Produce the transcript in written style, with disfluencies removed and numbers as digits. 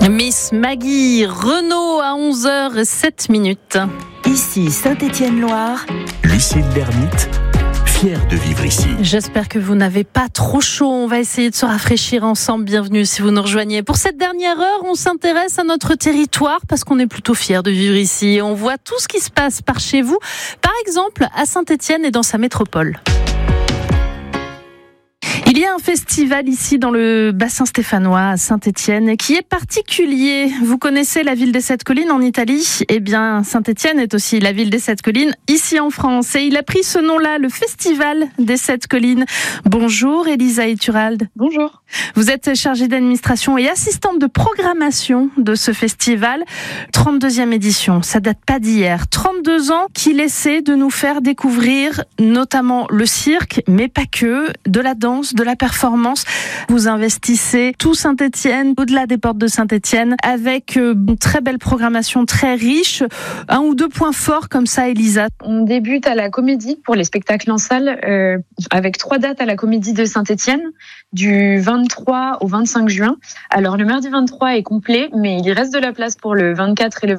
Miss Maggie Renaud à 11h07. Ici Saint-Étienne-Loire. Lucille Lermite, fière de vivre ici. J'espère que vous n'avez pas trop chaud. On va essayer de se rafraîchir ensemble. Bienvenue si vous nous rejoignez. Pour cette dernière heure, on s'intéresse à notre territoire parce qu'on est plutôt fiers de vivre ici. On voit tout ce qui se passe par chez vous. Par exemple, à Saint-Étienne et dans sa métropole. Il y a un festival ici dans le bassin stéphanois à Saint-Étienne qui est particulier. Vous connaissez la ville des Sept Collines en Italie ? Eh bien, Saint-Étienne est aussi la ville des Sept Collines ici en France. Et il a pris ce nom-là, le Festival des Sept Collines. Bonjour Elisa Ituralde. Bonjour. Vous êtes chargée d'administration et assistante de programmation de ce festival. 32e édition, ça date pas d'hier. 32 ans qu'il essaie de nous faire découvrir notamment le cirque, mais pas que, de la danse, de la performance. Vous investissez tout Saint-Étienne, au-delà des portes de Saint-Étienne, avec une très belle programmation, très riche. Un ou deux points forts comme ça, Elisa. On débute à la Comédie pour les spectacles en salle, avec 3 dates à la Comédie de Saint-Étienne, du 23 au 25 juin. Alors le mardi 23 est complet, mais il reste de la place pour le 24 et le